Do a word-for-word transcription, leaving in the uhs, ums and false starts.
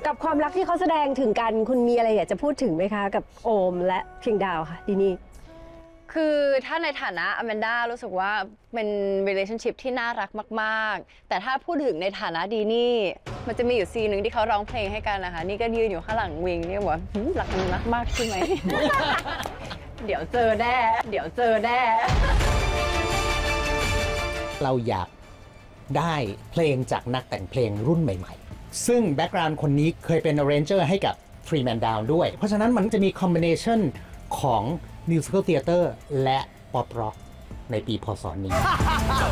กับความรักที่เขาแสดงถึงกันคุณมีอะไรอยากจะพูดถึงไหมคะกับโอมและเพียงดาวค่ะดีนี่คือถ้าในฐานะอแมนด้ารู้สึกว่าเป็น relationship ที่น่ารักมากๆแต่ถ้าพูดถึงในฐานะดีนี่มันจะมีอยู่ซีนหนึ่งที่เขาร้องเพลงให้กันนะคะนี่ก็ยืนอยู่ข้างหลังวิงนี่บอกว่ารักกันรักมากใช่ไหม เดี๋ยวเจอแน่เดี๋ยวเจอแน่เราอยากได้เพลงจากนักแต่งเพลงรุ่นใหม่ๆซึ่งแบ็กกราวน์คนนี้เคยเป็น arranger ให้กับ Three Man Down ด้วยเพราะฉะนั้นมันจะมีคอมบิเนชันของ Musical Theater และ Pop Rock ในปีพ.ศ. นี้